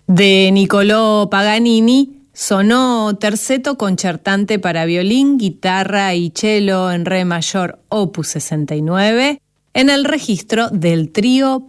De Niccolò Paganini sonó Terceto concertante para violín, guitarra y cello en re mayor opus 69 en el registro del trío